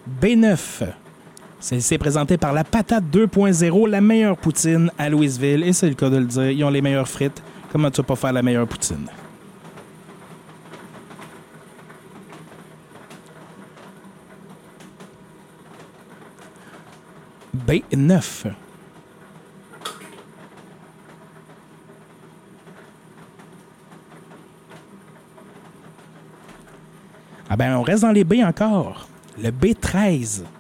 B9. C'est présenté par la Patate 2.0, la meilleure poutine à Louisville. Et c'est le cas de le dire, ils ont les meilleures frites. Comment tu vas pas faire la meilleure poutine? B9. Ah ben, on reste dans les B encore. Le B13.